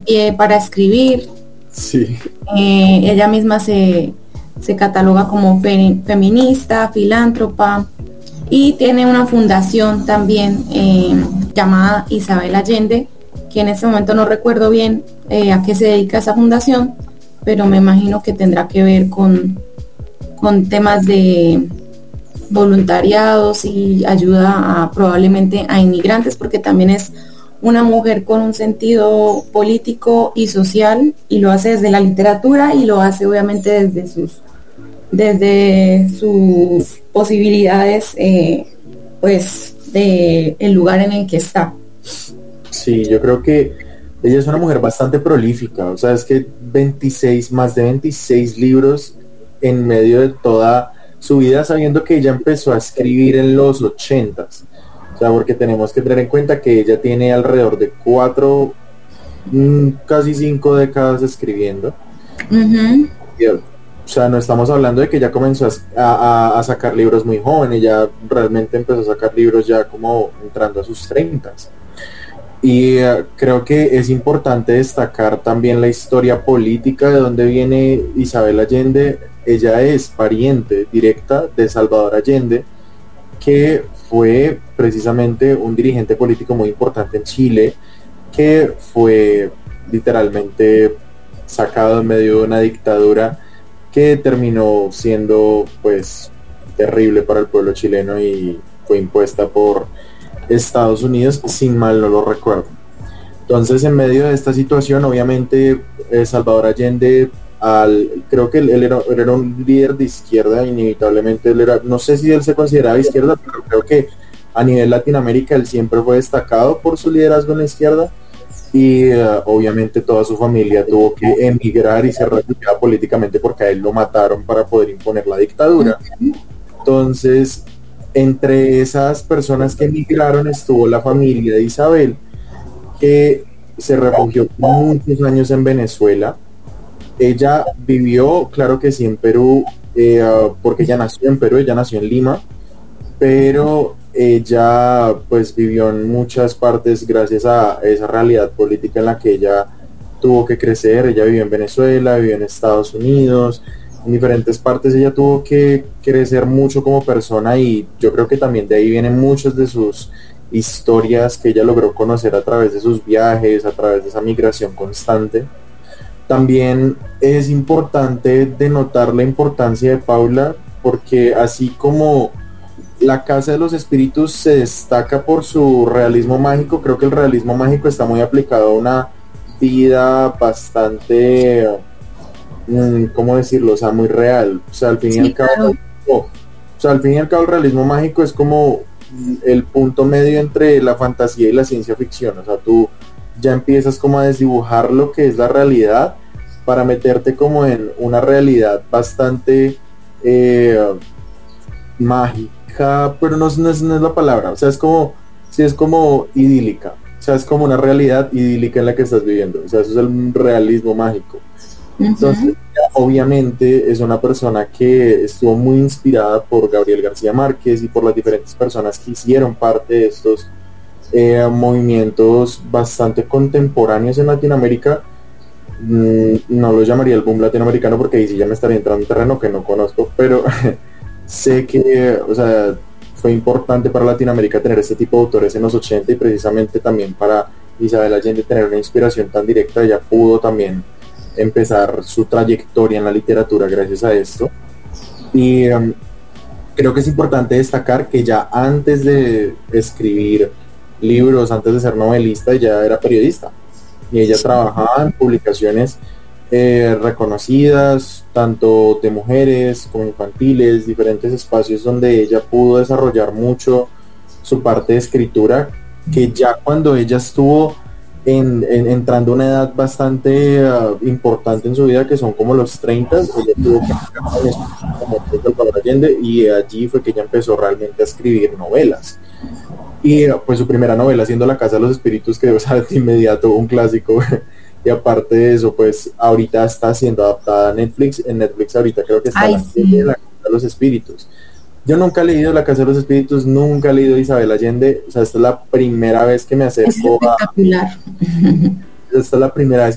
para escribir. Sí. Ella misma se cataloga como feminista, filántropa, y tiene una fundación también llamada Isabel Allende, que en este momento no recuerdo bien a qué se dedica esa fundación, pero me imagino que tendrá que ver con temas de voluntariados y ayuda probablemente a inmigrantes, porque también es una mujer con un sentido político y social, y lo hace desde la literatura y lo hace obviamente desde sus posibilidades, pues de el lugar en el que está. Sí, yo creo que ella es una mujer bastante prolífica, o sea, es que más de 26 libros en medio de toda su vida, sabiendo que ella empezó a escribir en los 80s. O sea, porque tenemos que tener en cuenta que ella tiene alrededor de 4, casi 5 décadas escribiendo. Uh-huh. O sea, no estamos hablando de que ella comenzó a sacar libros muy joven, ella realmente empezó a sacar libros ya como entrando a sus 30s. Y creo que es importante destacar también la historia política de donde viene Isabel Allende. Ella es pariente directa de Salvador Allende, que fue precisamente un dirigente político muy importante en Chile, que fue literalmente sacado en medio de una dictadura que terminó siendo pues terrible para el pueblo chileno y fue impuesta por Estados Unidos, sin mal no lo recuerdo. Entonces, en medio de esta situación, obviamente Salvador Allende, creo que él era un líder de izquierda, inevitablemente él era, no sé si él se consideraba de izquierda, pero creo que a nivel Latinoamérica él siempre fue destacado por su liderazgo en la izquierda, y obviamente toda su familia tuvo que emigrar y ser refugiada políticamente porque a él lo mataron para poder imponer la dictadura. Entonces, entre esas personas que emigraron estuvo la familia de Isabel, que se refugió muchos años en Venezuela. Ella vivió, claro que sí, en Perú, porque ella nació en Perú, ella nació en Lima, pero ella pues vivió en muchas partes gracias a esa realidad política en la que ella tuvo que crecer. Ella vivió en Venezuela, vivió en Estados Unidos, en diferentes partes. Ella tuvo que crecer mucho como persona, y yo creo que también de ahí vienen muchas de sus historias que ella logró conocer a través de sus viajes, a través de esa migración constante. También es importante denotar la importancia de Paula, porque así como La Casa de los Espíritus se destaca por su realismo mágico, creo que el realismo mágico está muy aplicado a una vida bastante, ¿cómo decirlo? O sea, muy real. O sea, al fin y al cabo, claro. al fin y al cabo el realismo mágico es como el punto medio entre la fantasía y la ciencia ficción. O sea, tú ya empiezas como a desdibujar lo que es la realidad para meterte como en una realidad bastante mágica, pero no es la palabra. O sea, es como idílica. O sea, es como una realidad idílica en la que estás viviendo. O sea, eso es el realismo mágico. Entonces, obviamente es una persona que estuvo muy inspirada por Gabriel García Márquez y por las diferentes personas que hicieron parte de estos movimientos bastante contemporáneos en Latinoamérica. No lo llamaría el boom latinoamericano porque ahí sí ya me estaría entrando en terreno que no conozco, pero sé que, o sea, fue importante para Latinoamérica tener este tipo de autores en los 80, y precisamente también para Isabel Allende tener una inspiración tan directa. Ella pudo también empezar su trayectoria en la literatura gracias a esto. Y creo que es importante destacar que ya antes de escribir libros, antes de ser novelista, ella era periodista, y ella trabajaba en publicaciones reconocidas, tanto de mujeres como infantiles, diferentes espacios donde ella pudo desarrollar mucho su parte de escritura, que ya cuando ella estuvo entrando a una edad bastante importante en su vida, que son como los 30, ella tuvo que como Allende, y allí fue que ella empezó realmente a escribir novelas. Y pues su primera novela siendo La Casa de los Espíritus, que, o sea, de inmediato un clásico. Y aparte de eso, pues ahorita está siendo adaptada a Netflix. En Netflix ahorita creo que está Sí. La Casa de los Espíritus. Yo nunca he leído La Casa de los Espíritus, nunca he leído Isabel Allende. O sea, esta es la primera vez que me acerco Es espectacular. esta es la primera vez